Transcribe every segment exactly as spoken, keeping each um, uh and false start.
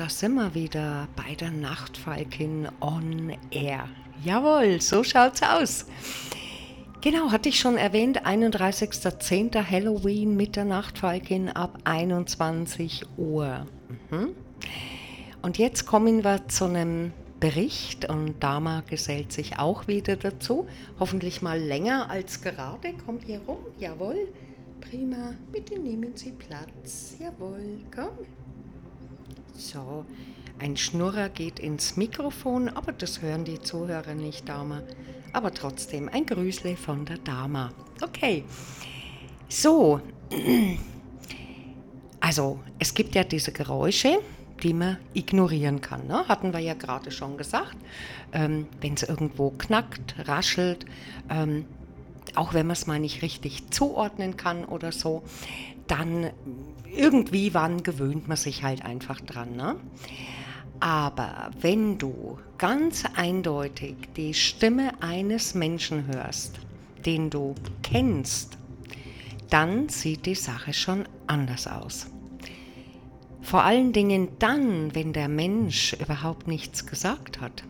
da sind wir wieder bei der Nachtfalkin on Air. Jawohl, so schaut's aus. Genau, hatte ich schon erwähnt, einunddreißigster zehnter Halloween mit der Nachtfalkin ab einundzwanzig Uhr. Mhm. Und jetzt kommen wir zu einem Bericht und Dama gesellt sich auch wieder dazu. Hoffentlich mal länger als gerade. Kommt hier rum, jawohl. Prima, bitte nehmen Sie Platz. Jawohl, komm. So, ein Schnurrer geht ins Mikrofon, aber das hören die Zuhörer nicht, Dama. Aber trotzdem ein Grüßle von der Dama. Okay, so, also es gibt ja diese Geräusche, die man ignorieren kann. Ne? Hatten wir ja gerade schon gesagt. Ähm, wenn es irgendwo knackt, raschelt, ähm, auch wenn man es mal nicht richtig zuordnen kann oder so, dann irgendwie wann gewöhnt man sich halt einfach dran. Ne? Aber wenn du ganz eindeutig die Stimme eines Menschen hörst, den du kennst, dann sieht die Sache schon anders aus. Vor allen Dingen dann, wenn der Mensch überhaupt nichts gesagt hat.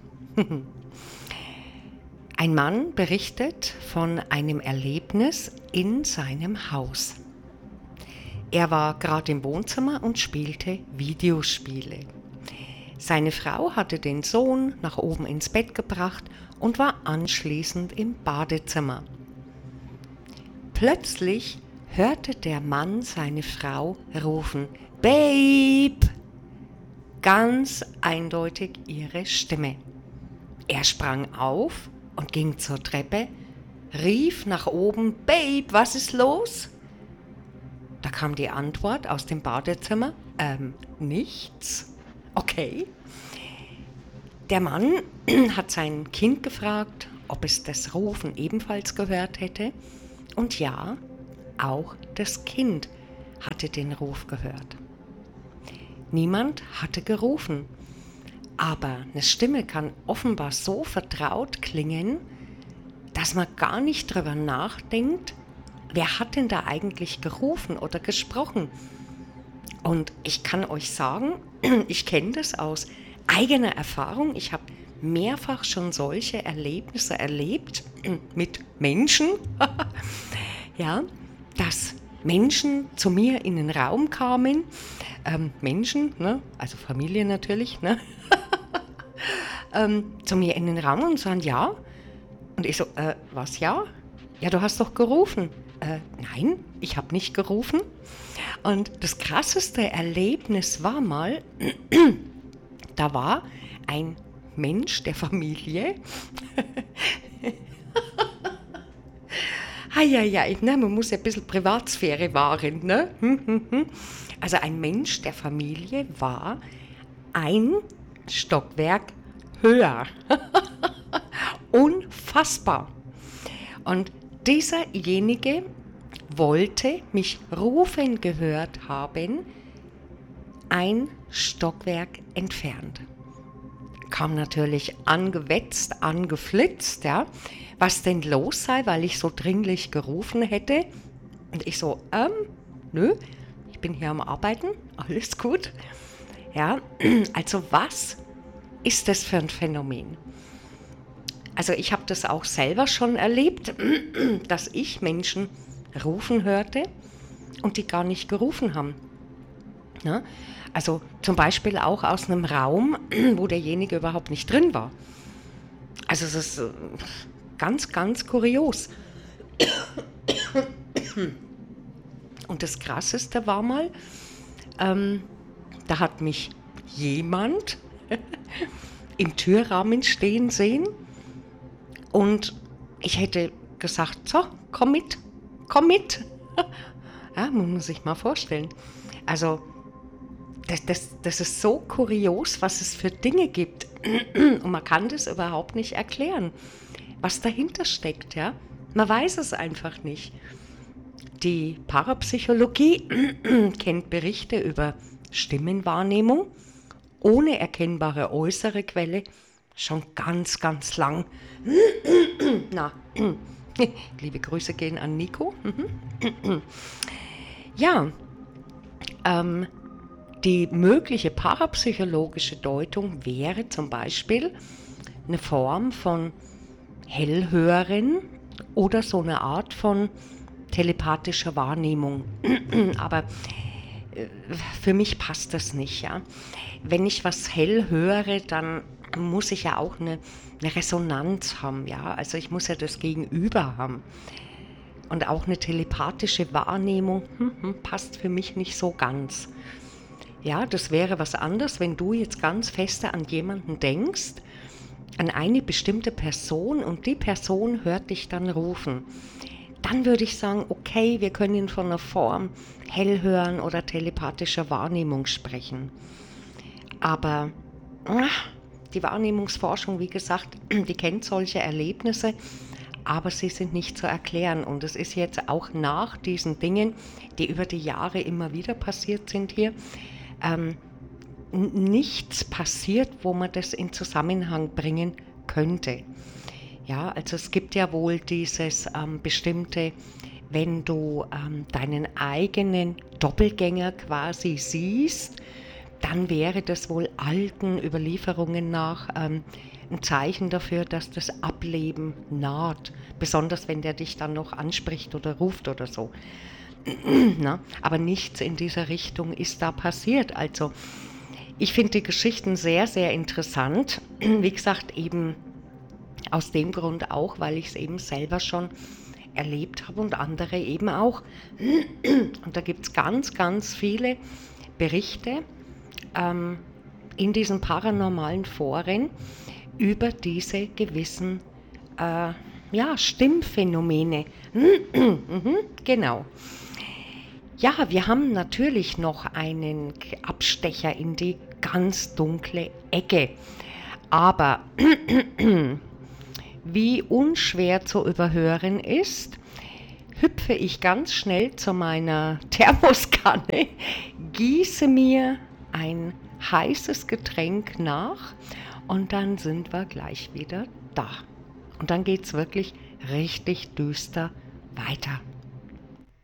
Ein Mann berichtet von einem Erlebnis in seinem Haus. Er war gerade im Wohnzimmer und spielte Videospiele. Seine Frau hatte den Sohn nach oben ins Bett gebracht und war anschließend im Badezimmer. Plötzlich hörte der Mann seine Frau rufen: Babe! Ganz eindeutig ihre Stimme. Er sprang auf und ging zur Treppe, rief nach oben: Babe, was ist los? Da kam die Antwort aus dem Badezimmer: Ähm, nichts. Okay. Der Mann hat sein Kind gefragt, ob es das Rufen ebenfalls gehört hätte. Und ja, auch das Kind hatte den Ruf gehört. Niemand hatte gerufen, aber eine Stimme kann offenbar so vertraut klingen, dass man gar nicht drüber nachdenkt, wer hat denn da eigentlich gerufen oder gesprochen. Und ich kann euch sagen, ich kenne das aus eigener Erfahrung. Ich habe mehrfach schon solche Erlebnisse erlebt mit Menschen, ja, dass Menschen zu mir in den Raum kamen, ähm, Menschen, ne, also Familie natürlich, ne, ähm, zu mir in den Raum und sagen, ja. Und ich so, äh, was, ja? Ja, du hast doch gerufen. Äh, nein, ich habe nicht gerufen. Und das krasseste Erlebnis war mal, da war ein Mensch der Familie, Eieiei, ne, man muss ja ein bisschen Privatsphäre wahren, ne? Also ein Mensch der Familie war ein Stockwerk höher. Unfassbar. Und dieserjenige wollte mich rufen gehört haben, ein Stockwerk entfernt. Kam natürlich angewetzt, angeflitzt, ja, was denn los sei, weil ich so dringlich gerufen hätte. Und ich so, ähm, nö, ich bin hier am Arbeiten, alles gut. Ja, also was ist das für ein Phänomen? Also ich habe das auch selber schon erlebt, dass ich Menschen rufen hörte und die gar nicht gerufen haben. Ja? Also zum Beispiel auch aus einem Raum, wo derjenige überhaupt nicht drin war. Also es ist ganz, ganz kurios. Und das Krasseste war mal, ähm, da hat mich jemand im Türrahmen stehen sehen und ich hätte gesagt, so, komm mit, komm mit. Ja, muss man sich mal vorstellen. Also das, das, das ist so kurios, was es für Dinge gibt. Und man kann das überhaupt nicht erklären, was dahinter steckt. Ja? Man weiß es einfach nicht. Die Parapsychologie kennt Berichte über Stimmenwahrnehmung ohne erkennbare äußere Quelle schon ganz, ganz lang. Na, liebe Grüße gehen an Nico. Ja, ähm, Die mögliche parapsychologische Deutung wäre zum Beispiel eine Form von Hellhören oder so eine Art von telepathischer Wahrnehmung. Aber äh, für mich passt das nicht. Ja? Wenn ich was hell höre, dann muss ich ja auch eine, eine Resonanz haben. Ja? Also ich muss ja das Gegenüber haben. Und auch eine telepathische Wahrnehmung hm, hm, passt für mich nicht so ganz. Ja, das wäre was anderes, wenn du jetzt ganz feste an jemanden denkst, an eine bestimmte Person und die Person hört dich dann rufen. Dann würde ich sagen, okay, wir können von einer Form Hellhören oder telepathischer Wahrnehmung sprechen. Aber ach, die Wahrnehmungsforschung, wie gesagt, die kennt solche Erlebnisse, aber sie sind nicht zu erklären. Und es ist jetzt auch nach diesen Dingen, die über die Jahre immer wieder passiert sind hier, ähm, nichts passiert, wo man das in Zusammenhang bringen könnte. Ja, also es gibt ja wohl dieses ähm, bestimmte, wenn du ähm, deinen eigenen Doppelgänger quasi siehst, dann wäre das wohl alten Überlieferungen nach ähm, ein Zeichen dafür, dass das Ableben naht. Besonders wenn der dich dann noch anspricht oder ruft oder so. Na, aber nichts in dieser Richtung ist da passiert. Also ich finde die Geschichten sehr, sehr interessant. Wie gesagt, eben aus dem Grund auch, weil ich es eben selber schon erlebt habe und andere eben auch. Und da gibt es ganz, ganz viele Berichte ähm, in diesen paranormalen Foren über diese gewissen äh, ja, Stimmphänomene. Genau. Ja, wir haben natürlich noch einen Abstecher in die ganz dunkle Ecke. Aber wie unschwer zu überhören ist, hüpfe ich ganz schnell zu meiner Thermoskanne, gieße mir ein heißes Getränk nach und dann sind wir gleich wieder da. Und dann geht es wirklich richtig düster weiter.